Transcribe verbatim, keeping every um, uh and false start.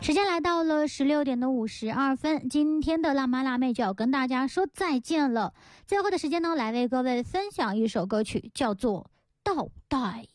时间来到了十六点的五十二分，今天的辣妈辣妹就要跟大家说再见了。最后的时间呢，来为各位分享一首歌曲，叫做《倒带》。